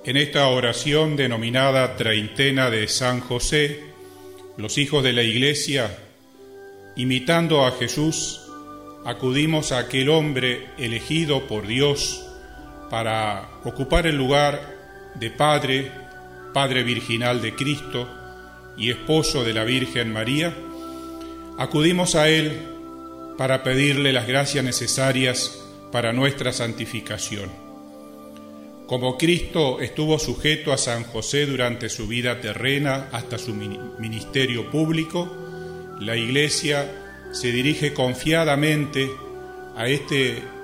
En esta oración denominada Treintena de San José, los hijos de la Iglesia, imitando a Jesús, acudimos a aquel hombre elegido por Dios para ocupar el lugar de Padre virginal de Cristo y esposo de la Virgen María. Acudimos a Él para pedirle las gracias necesarias para nuestra santificación. Como Cristo estuvo sujeto a San José durante su vida terrena hasta su ministerio público, la Iglesia se dirige confiadamente a este